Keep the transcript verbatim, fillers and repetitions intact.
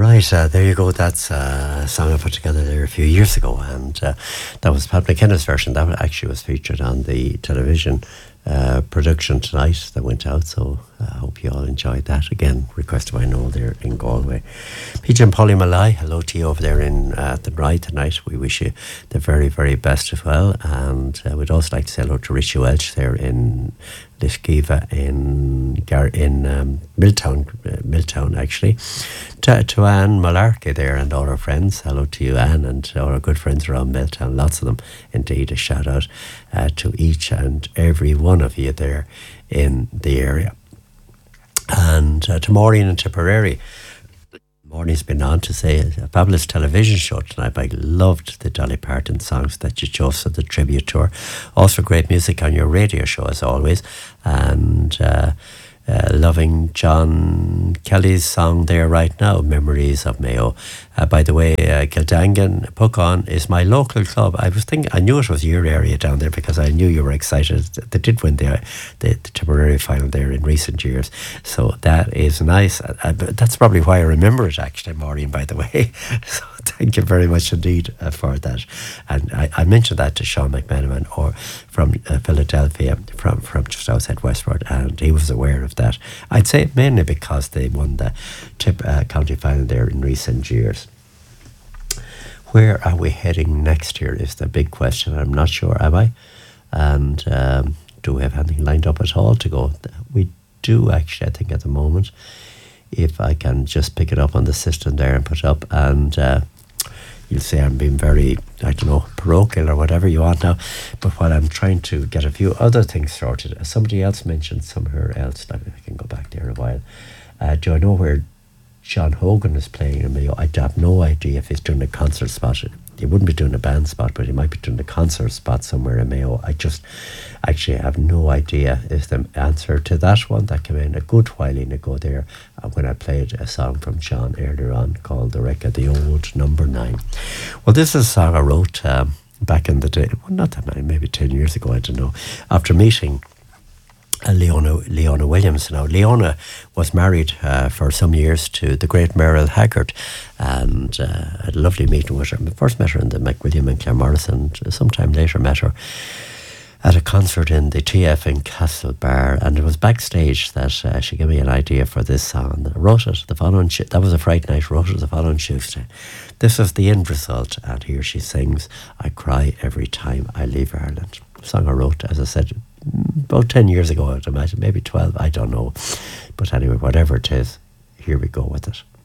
Right, uh, there you go. That's uh, a song I put together there a few years ago, and uh, that was Pat McKenna's version. That actually was featured on the television uh, production tonight that went out, so I uh, hope you all enjoyed that. Again, requested by Noel there in Galway. P J and Polly Malai, hello to you over there in uh, the Bride tonight. We wish you the very, very best as well, and uh, we'd also like to say hello to Richie Welch there in Liskeeva in Gar- in um, Milltown, uh, Milltown actually. To, to Anne Malarkey there and all our friends. Hello to you, Anne, and all our good friends around Milltown. Lots of them, indeed. A shout out uh, to each and every one of you there in the area. And uh, to Maureen and Tipperary. Maureen's been on to say a fabulous television show tonight. I loved the Dolly Parton songs that you chose for the tribute tour. Also great music on your radio show as always. And uh, uh, loving John Kelly's song there right now, Memories of Mayo. Uh, by the way, uh, Kildangan Puckon is my local club. I was thinking, I knew it was your area down there because I knew you were excited. They did win the, the, the Tipperary final there in recent years. So that is nice. Uh, that's probably why I remember it actually, Maureen, by the way. So thank you very much indeed uh, for that. And I, I mentioned that to Sean McManaman or from uh, Philadelphia, from, from just outside Westport, and he was aware of that. I'd say mainly because they won the Tip uh, county final there in recent years. Where are we heading next year is the big question. I'm not sure, am I? And um, do we have anything lined up at all to go? We do actually, I think, at the moment. If I can just pick it up on the system there and put it up, and uh, you'll say I'm being very, I don't know, parochial or whatever you want now, but while I'm trying to get a few other things sorted, somebody else mentioned somewhere else, I can go back there in a while. Uh, do I know where John Hogan is playing in Mayo? I have no idea if he's doing a concert spot. He wouldn't be doing a band spot, but he might be doing a concert spot somewhere in Mayo. I just actually have no idea is the answer to that one. That came in a good while in ago there uh, when I played a song from John earlier on called The Wreck of the Old Number Nine. Well, this is a song I wrote um, back in the day, well, not that many, maybe ten years ago, I don't know, after meeting Uh, Leona, Leona Williams. Now, Leona was married uh, for some years to the great Merrill Haggard, and uh, had a lovely meeting with her. I first met her in the McWilliam and Claire Morrison, and sometime later met her at a concert in the T F in Castlebar, and it was backstage that uh, she gave me an idea for this song. I wrote it the following, that was a Friday night, wrote it the following Tuesday. This is the end result, and here she sings, I cry every time I leave Ireland. A song I wrote, as I said, about ten years ago, I'd imagine, maybe twelve, I don't know. But anyway, whatever it is, here we go with it.